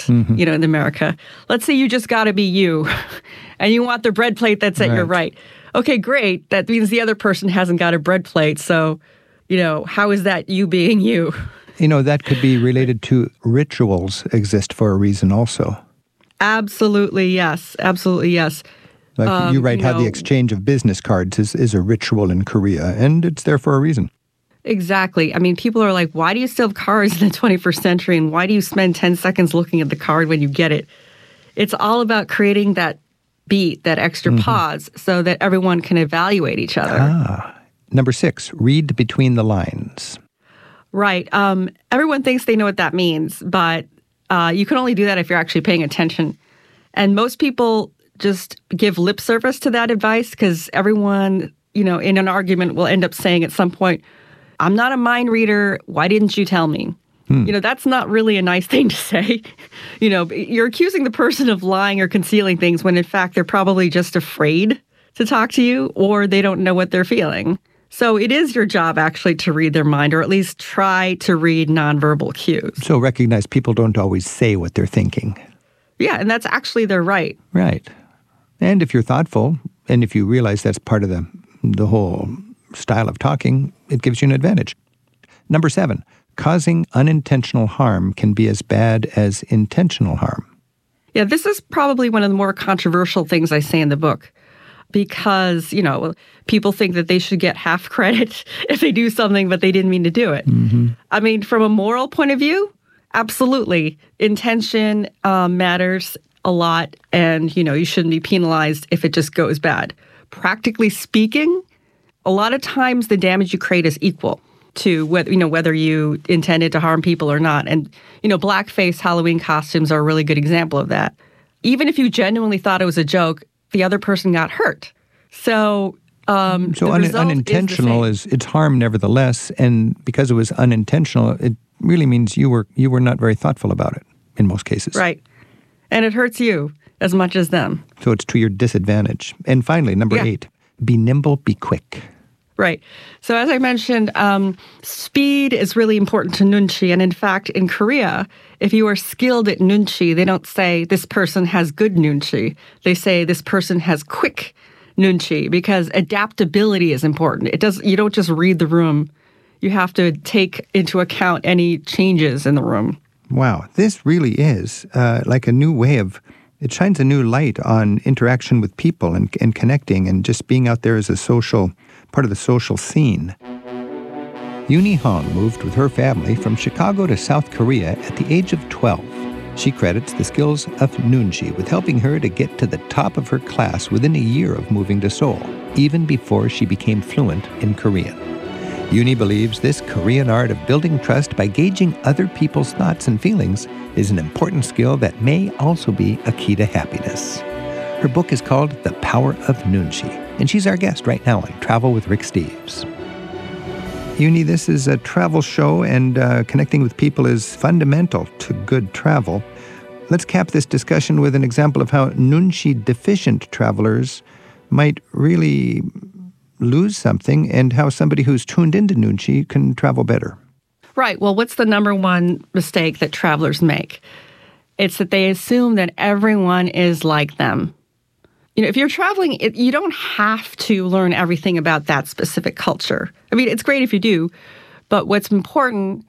in America. Let's say you just got to be you and you want the bread plate that's at your right. Okay, great. That means the other person hasn't got a bread plate. So, how is that you being you? That could be related to rituals exist for a reason also. Absolutely, yes. Absolutely, yes. Like you write how the exchange of business cards is a ritual in Korea, and it's there for a reason. Exactly. I mean, people are like, why do you still have cards in the 21st century, and why do you spend 10 seconds looking at the card when you get it? It's all about creating that beat, that extra pause, so that everyone can evaluate each other. Number 6, read between the lines. Right. Everyone thinks they know what that means, but you can only do that if you're actually paying attention. And most people just give lip service to that advice because everyone, in an argument will end up saying at some point, I'm not a mind reader. Why didn't you tell me? That's not really a nice thing to say. You're accusing the person of lying or concealing things when in fact they're probably just afraid to talk to you or they don't know what they're feeling. So it is your job actually to read their mind or at least try to read nonverbal cues. So recognize people don't always say what they're thinking. Yeah, and that's actually their right. Right. And if you're thoughtful and if you realize that's part of the whole style of talking, it gives you an advantage. Number 7, causing unintentional harm can be as bad as intentional harm. Yeah, this is probably one of the more controversial things I say in the book because, people think that they should get half credit if they do something, but they didn't mean to do it. I mean, from a moral point of view, absolutely. Intention matters a lot, and, you shouldn't be penalized if it just goes bad. Practically speaking, a lot of times the damage you create is equal to whether you intended to harm people or not. And, blackface Halloween costumes are a really good example of that. Even if you genuinely thought it was a joke, the other person got hurt. So unintentional is it's harm nevertheless, and because it was unintentional, it really means you were not very thoughtful about it in most cases. Right. And it hurts you as much as them. So it's to your disadvantage. And finally, number 8, be nimble, be quick. Right. So as I mentioned, speed is really important to nunchi. And in fact, in Korea, if you are skilled at nunchi, they don't say this person has good nunchi. They say this person has quick nunchi because adaptability is important. You don't just read the room. You have to take into account any changes in the room. Wow. This really is like a new way of, it shines a new light on interaction with people and connecting and just being out there as part of the social scene. Yoonhee Hong moved with her family from Chicago to South Korea at the age of 12. She credits the skills of nunchi with helping her to get to the top of her class within a year of moving to Seoul, even before she became fluent in Korean. Yoonhee believes this Korean art of building trust by gauging other people's thoughts and feelings is an important skill that may also be a key to happiness. Her book is called The Power of Nunchi, and she's our guest right now on Travel with Rick Steves. Yoonhee, this is a travel show, and connecting with people is fundamental to good travel. Let's cap this discussion with an example of how nunchi-deficient travelers might really lose something and how somebody who's tuned into nunchi can travel better. Right. Well, what's the number one mistake that travelers make? It's that they assume that everyone is like them. If you're traveling, you don't have to learn everything about that specific culture. I mean, it's great if you do, but what's important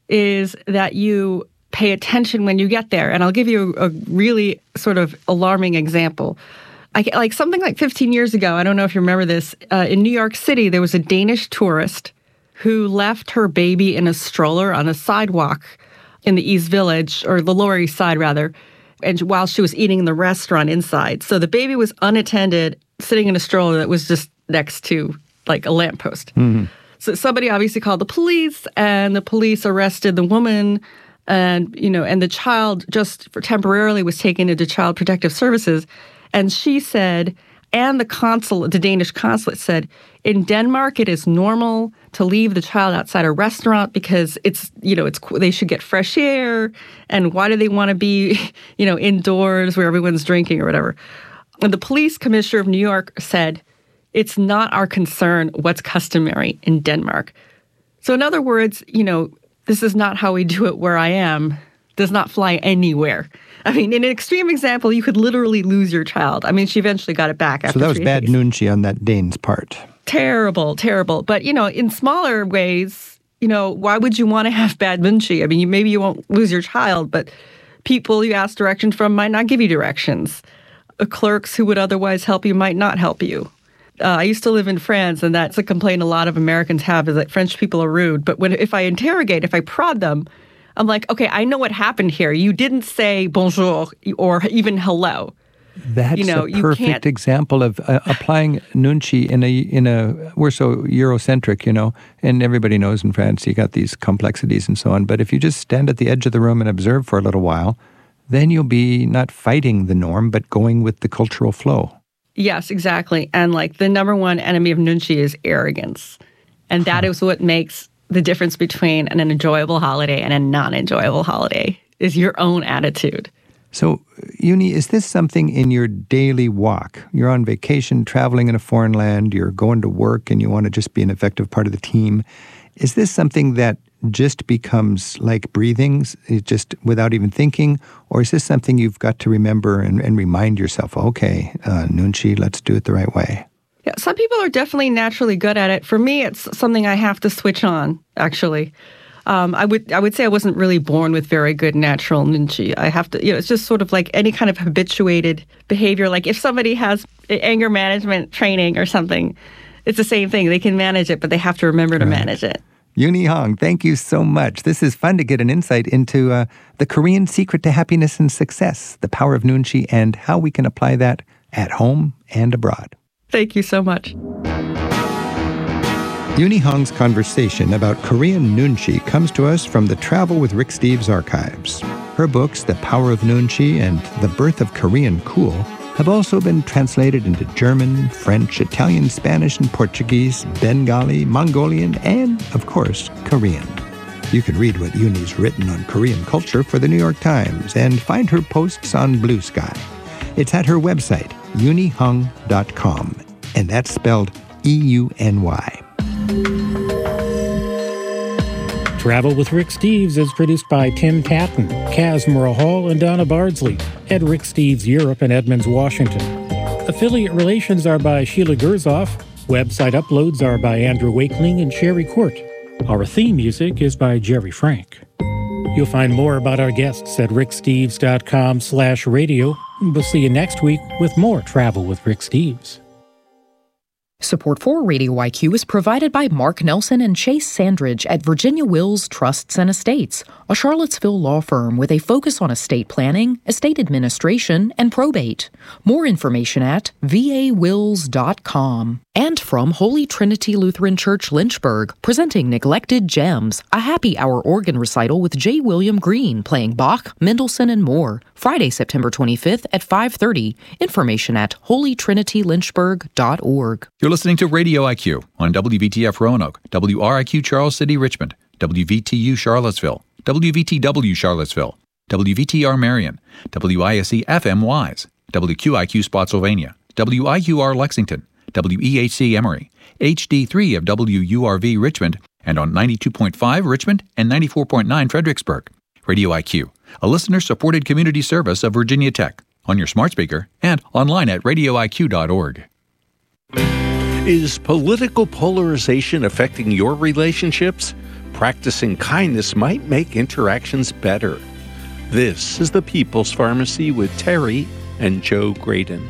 is that you pay attention when you get there. And I'll give you a really sort of alarming example. Something like 15 years ago, I don't know if you remember this, in New York City, there was a Danish tourist who left her baby in a stroller on a sidewalk in the East Village, or the Lower East Side, rather, and while she was eating in the restaurant inside. So the baby was unattended, sitting in a stroller that was just next to, like, a lamppost. Mm-hmm. So somebody obviously called the police, and the police arrested the woman, and the child just temporarily was taken into Child Protective Services. And she said, and the Danish consulate said, in Denmark, it is normal to leave the child outside a restaurant because they should get fresh air. And why do they want to be, indoors where everyone's drinking or whatever? And the police commissioner of New York said, it's not our concern what's customary in Denmark. So in other words, this is not how we do it where I am. does not fly anywhere. I mean, in an extreme example, you could literally lose your child. I mean, she eventually got it back after 3 days. So that was bad nunchi on that Dane's part. Terrible, terrible. But, in smaller ways, why would you want to have bad nunchi? I mean, maybe you won't lose your child, but people you ask directions from might not give you directions. Clerks who would otherwise help you might not help you. I used to live in France, and that's a complaint a lot of Americans have, is that French people are rude. But if I prod them, I'm like, okay, I know what happened here. You didn't say bonjour or even hello. That's a perfect example of applying nunchi in a. We're so Eurocentric, and everybody knows in France you got these complexities and so on. But if you just stand at the edge of the room and observe for a little while, then you'll be not fighting the norm, but going with the cultural flow. Yes, exactly. And the number one enemy of nunchi is arrogance. And that is what makes the difference between an enjoyable holiday and a non-enjoyable holiday, is your own attitude. So, Uni, is this something in your daily walk? You're on vacation, traveling in a foreign land, you're going to work, and you want to just be an effective part of the team. Is this something that just becomes like breathing, just without even thinking? Or is this something you've got to remember and remind yourself, okay, nunchi, let's do it the right way? Yeah, some people are definitely naturally good at it. For me, it's something I have to switch on, actually. I would say I wasn't really born with very good natural nunchi. I have to, it's just sort of like any kind of habituated behavior. Like if somebody has anger management training or something, it's the same thing. They can manage it, but they have to remember to manage it. Uni Hong, thank you so much. This is fun to get an insight into the Korean secret to happiness and success, the power of nunchi, and how we can apply that at home and abroad. Thank you so much. Uni Hong's conversation about Korean nunchi comes to us from the Travel with Rick Steves archives. Her books, The Power of Nunchi and The Birth of Korean Cool, have also been translated into German, French, Italian, Spanish, and Portuguese, Bengali, Mongolian, and, of course, Korean. You can read what Uni's written on Korean culture for the New York Times and find her posts on Blue Sky. It's at her website, unihong.com, and that's spelled EUNY. Travel with Rick Steves is produced by Tim Tatton, Kaz Murrah-Hall, and Donna Bardsley at Rick Steves Europe in Edmonds, Washington. Affiliate relations are by Sheila Gerzoff. Website uploads are by Andrew Wakeling and Sherry Court. Our theme music is by Jerry Frank. You'll find more about our guests at ricksteves.com/radio. We'll see you next week with more Travel with Rick Steves. Support for Radio IQ is provided by Mark Nelson and Chase Sandridge at Virginia Wills Trusts and Estates, a Charlottesville law firm with a focus on estate planning, estate administration, and probate. More information at vawills.com. And from Holy Trinity Lutheran Church Lynchburg, presenting Neglected Gems, a happy hour organ recital with J. William Green playing Bach, Mendelssohn, and more. Friday, September 25th at 5:30. Information at holytrinitylynchburg.org. You're listening to Radio IQ on WVTF Roanoke, WRIQ Charles City Richmond, WVTU Charlottesville, WVTW Charlottesville, WVTR Marion, WISE FM Wise, WQIQ Spotsylvania, WIQR Lexington, WEHC Emory, HD3 of WURV Richmond, and on 92.5 Richmond and 94.9 Fredericksburg. Radio IQ, a listener-supported community service of Virginia Tech, on your smart speaker and online at radioiq.org. Is political polarization affecting your relationships? Practicing kindness might make interactions better. This is the People's Pharmacy with Terry and Joe Graydon.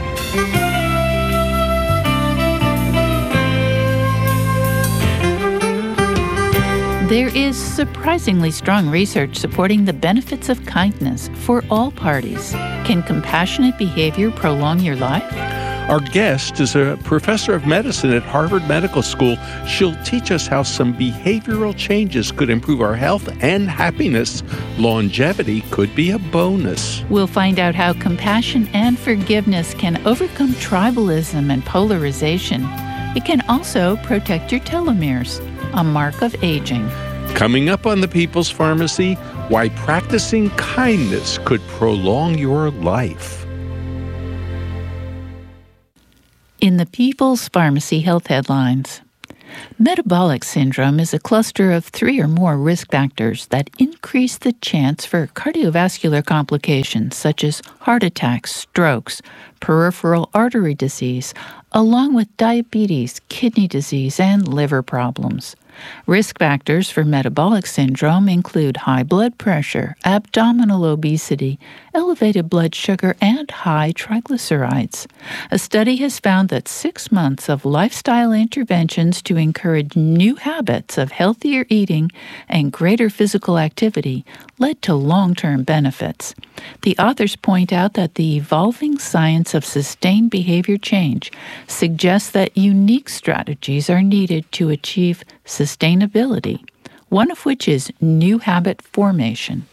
There is surprisingly strong research supporting the benefits of kindness for all parties. Can compassionate behavior prolong your life? Our guest is a professor of medicine at Harvard Medical School. She'll teach us how some behavioral changes could improve our health and happiness. Longevity could be a bonus. We'll find out how compassion and forgiveness can overcome tribalism and polarization. It can also protect your telomeres, a mark of aging. Coming up on the People's Pharmacy, why practicing kindness could prolong your life. In the People's Pharmacy Health Headlines, Metabolic syndrome is a cluster of 3 or more risk factors that increase the chance for cardiovascular complications such as heart attacks, strokes, peripheral artery disease, along with diabetes, kidney disease, and liver problems. Risk factors for metabolic syndrome include high blood pressure, abdominal obesity, elevated blood sugar, and high triglycerides. A study has found that 6 months of lifestyle interventions to encourage new habits of healthier eating and greater physical activity led to long-term benefits. The authors point out that the evolving science of sustained behavior change suggests that unique strategies are needed to achieve sustainability, one of which is new habit formation.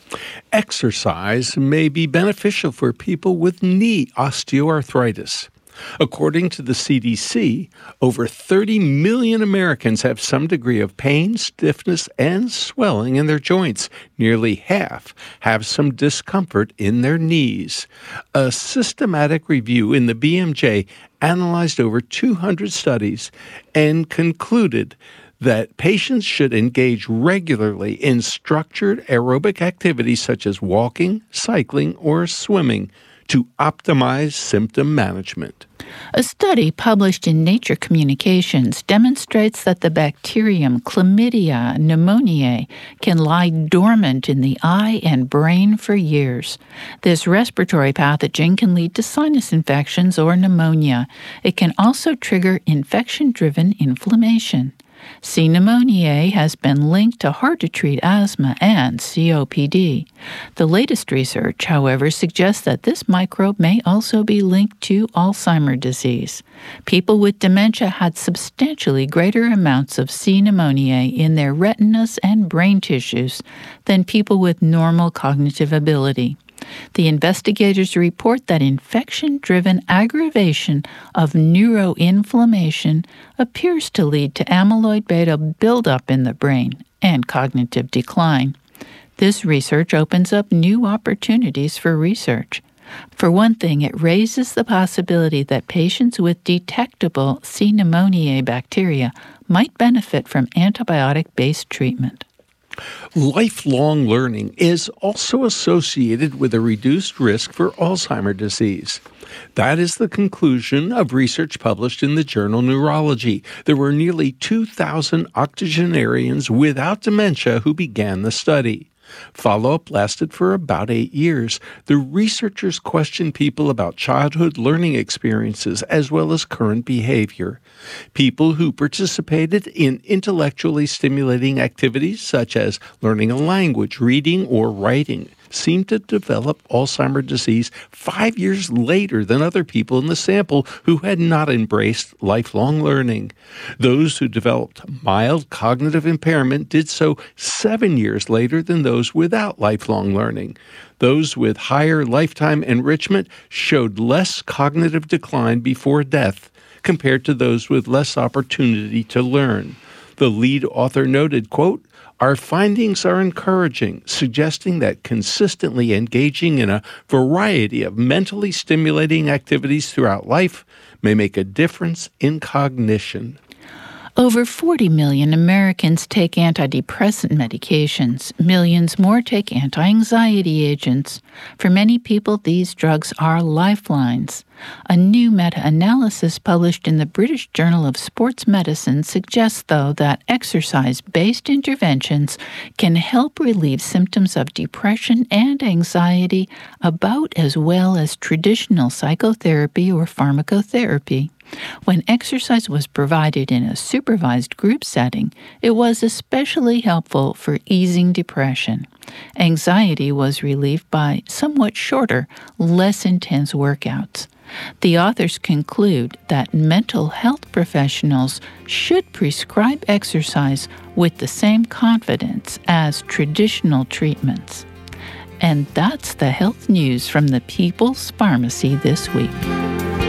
Exercise may be beneficial for people with knee osteoarthritis. According to the CDC, over 30 million Americans have some degree of pain, stiffness, and swelling in their joints. Nearly half have some discomfort in their knees. A systematic review in the BMJ analyzed over 200 studies and concluded that patients should engage regularly in structured aerobic activities such as walking, cycling, or swimming to optimize symptom management. A study published in Nature Communications demonstrates that the bacterium Chlamydia pneumoniae can lie dormant in the eye and brain for years. This respiratory pathogen can lead to sinus infections or pneumonia. It can also trigger infection-driven inflammation. C. pneumoniae has been linked to hard-to-treat asthma and COPD. The latest research, however, suggests that this microbe may also be linked to Alzheimer's disease. People with dementia had substantially greater amounts of C. pneumoniae in their retinas and brain tissues than people with normal cognitive ability. The investigators report that infection-driven aggravation of neuroinflammation appears to lead to amyloid beta buildup in the brain and cognitive decline. This research opens up new opportunities for research. For one thing, it raises the possibility that patients with detectable C. pneumoniae bacteria might benefit from antibiotic-based treatment. Lifelong learning is also associated with a reduced risk for Alzheimer's disease. That is the conclusion of research published in the journal Neurology. There were nearly 2,000 octogenarians without dementia who began the study. Follow-up lasted for about 8 years. The researchers questioned people about childhood learning experiences as well as current behavior. People who participated in intellectually stimulating activities such as learning a language, reading, or writing seemed to develop Alzheimer's disease 5 years later than other people in the sample who had not embraced lifelong learning. Those who developed mild cognitive impairment did so 7 years later than those without lifelong learning. Those with higher lifetime enrichment showed less cognitive decline before death compared to those with less opportunity to learn. The lead author noted, quote, "Our findings are encouraging, suggesting that consistently engaging in a variety of mentally stimulating activities throughout life may make a difference in cognition." Over 40 million Americans take antidepressant medications. Millions more take anti-anxiety agents. For many people, these drugs are lifelines. A new meta-analysis published in the British Journal of Sports Medicine suggests, though, that exercise-based interventions can help relieve symptoms of depression and anxiety about as well as traditional psychotherapy or pharmacotherapy. When exercise was provided in a supervised group setting, it was especially helpful for easing depression. Anxiety was relieved by somewhat shorter, less intense workouts. The authors conclude that mental health professionals should prescribe exercise with the same confidence as traditional treatments. And that's the health news from the People's Pharmacy this week.